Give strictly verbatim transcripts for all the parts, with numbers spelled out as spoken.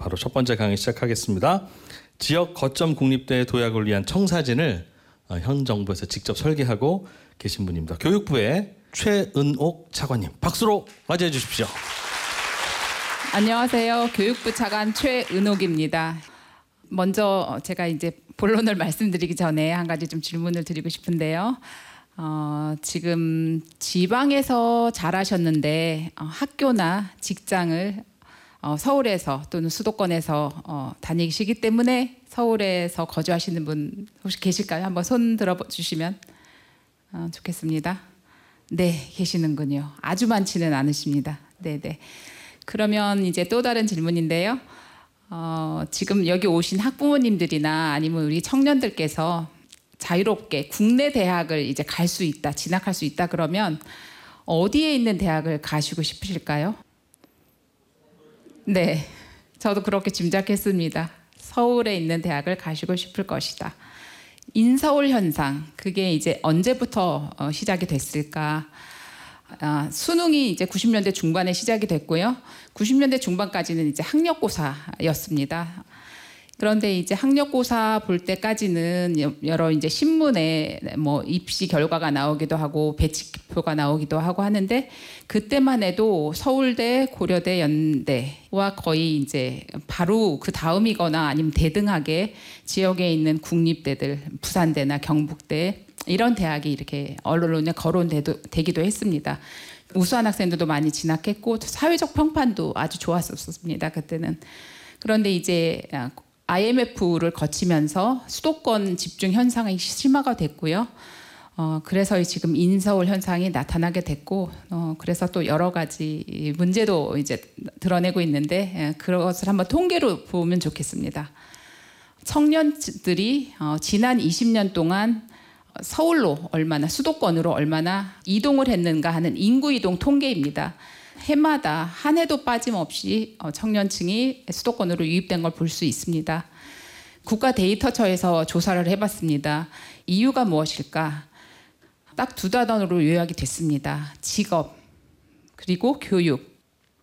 바로 첫 번째 강의 시작하겠습니다. 지역 거점 국립대 도약을 위한 청사진을 현 정부에서 직접 설계하고 계신 분입니다. 교육부의 최은옥 차관님, 박수로 맞이해 주십시오. 안녕하세요. 교육부 차관 최은옥입니다. 먼저 제가 이제 본론을 말씀드리기 전에 한 가지 좀 질문을 드리고 싶은데요. 어, 지금 지방에서 자라셨는데 어, 학교나 직장을 어, 서울에서 또는 수도권에서 어, 다니시기 때문에 서울에서 거주하시는 분 혹시 계실까요? 한번 손 들어주시면 어, 좋겠습니다. 네, 계시는군요. 아주 많지는 않으십니다. 네, 네. 그러면 이제 또 다른 질문인데요. 어, 지금 여기 오신 학부모님들이나 아니면 우리 청년들께서 자유롭게 국내 대학을 이제 갈 수 있다, 진학할 수 있다 그러면 어디에 있는 대학을 가시고 싶으실까요? 네, 저도 그렇게 짐작했습니다. 서울에 있는 대학을 가시고 싶을 것이다. 인서울 현상, 그게 이제 언제부터 어, 시작이 됐을까? 아, 수능이 이제 구십 년대 중반에 시작이 됐고요. 구십 년대 중반까지는 이제 학력고사였습니다. 그런데 이제 학력고사 볼 때까지는 여러 이제 신문에 뭐 입시 결과가 나오기도 하고 배치표가 나오기도 하고 하는데 그때만 해도 서울대, 고려대, 연대와 거의 이제 바로 그 다음이거나 아니면 대등하게 지역에 있는 국립대들, 부산대나 경북대 이런 대학이 이렇게 언론에 거론되기도 했습니다. 우수한 학생들도 많이 진학했고 사회적 평판도 아주 좋았었습니다. 그때는. 그런데 이제 아이엠에프를 거치면서 수도권 집중 현상이 심화가 됐고요. 어, 그래서 지금 인서울 현상이 나타나게 됐고, 어, 그래서 또 여러 가지 문제도 이제 드러내고 있는데 예, 그것을 한번 통계로 보면 좋겠습니다. 청년들이 어, 지난 이십 년 동안 서울로 얼마나 수도권으로 얼마나 이동을 했는가 하는 인구 이동 통계입니다. 해마다 한 해도 빠짐없이 청년층이 수도권으로 유입된 걸 볼 수 있습니다. 국가 데이터처에서 조사를 해봤습니다. 이유가 무엇일까? 딱 두 단어로 요약이 됐습니다. 직업, 그리고 교육.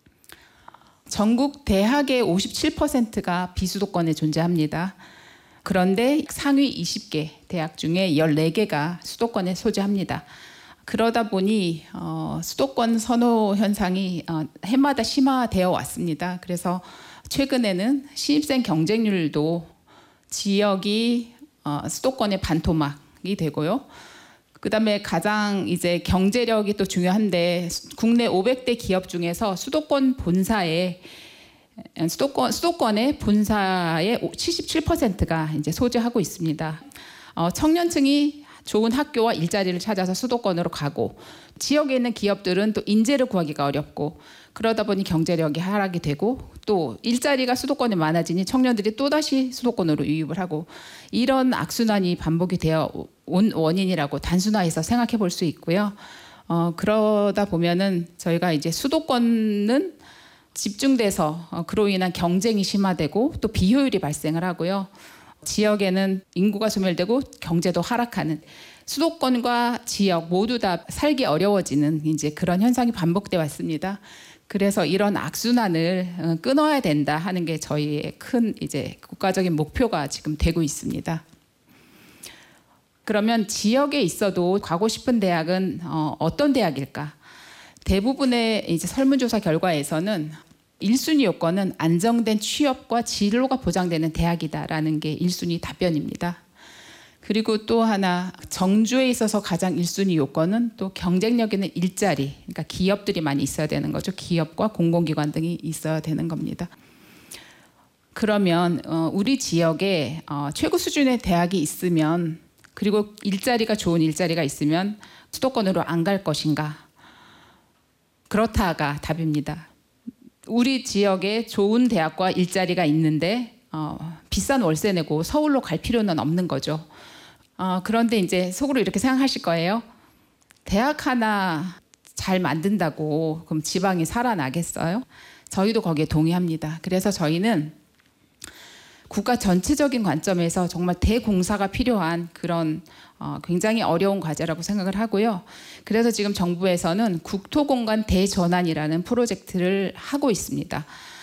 전국 대학의 오십칠 퍼센트가 비수도권에 존재합니다. 그런데 상위 이십 개 대학 중에 열네 개가 수도권에 소재합니다. 그러다 보니 어, 수도권 선호 현상이 어, 해마다 심화되어 왔습니다. 그래서 최근에는 신입생 경쟁률도 지역이 어, 수도권의 반토막이 되고요. 그다음에 가장 이제 경제력이 또 중요한데 국내 오백 대 기업 중에서 수도권 본사에 수도권 수도권의 본사의 칠십칠 퍼센트가 이제 소재하고 있습니다. 어, 청년층이 좋은 학교와 일자리를 찾아서 수도권으로 가고 지역에 있는 기업들은 또 인재를 구하기가 어렵고 그러다 보니 경제력이 하락이 되고 또 일자리가 수도권에 많아지니 청년들이 또다시 수도권으로 유입을 하고 이런 악순환이 반복이 되어 온 원인이라고 단순화해서 생각해 볼 수 있고요. 어, 그러다 보면은 저희가 이제 수도권은 집중돼서 어, 그로 인한 경쟁이 심화되고 또 비효율이 발생을 하고요. 지역에는 인구가 소멸되고 경제도 하락하는 수도권과 지역 모두 다 살기 어려워지는 이제 그런 현상이 반복돼 왔습니다. 그래서 이런 악순환을 끊어야 된다 하는 게 저희의 큰 이제 국가적인 목표가 지금 되고 있습니다. 그러면 지역에 있어도 가고 싶은 대학은 어, 어떤 대학일까? 대부분의 이제 설문조사 결과에서는 일 순위 요건은 안정된 취업과 진로가 보장되는 대학이다라는 게 일 순위 답변입니다. 그리고 또 하나 정주에 있어서 가장 일 순위 요건은 또 경쟁력 있는 일자리, 그러니까 기업들이 많이 있어야 되는 거죠. 기업과 공공기관 등이 있어야 되는 겁니다. 그러면 어, 우리 지역에 어, 최고 수준의 대학이 있으면 그리고 일자리가 좋은 일자리가 있으면 수도권으로 안 갈 것인가? 그렇다가 답입니다. 우리 지역에 좋은 대학과 일자리가 있는데 어, 비싼 월세 내고 서울로 갈 필요는 없는 거죠. 어, 그런데 이제 속으로 이렇게 생각하실 거예요. 대학 하나 잘 만든다고 그럼 지방이 살아나겠어요? 저희도 거기에 동의합니다. 그래서 저희는 국가 전체적인 관점에서 정말 대공사가 필요한 그런 어, 굉장히 어려운 과제라고 생각을 하고요. 그래서 지금 정부에서는 국토공간 대전환이라는 프로젝트를 하고 있습니다.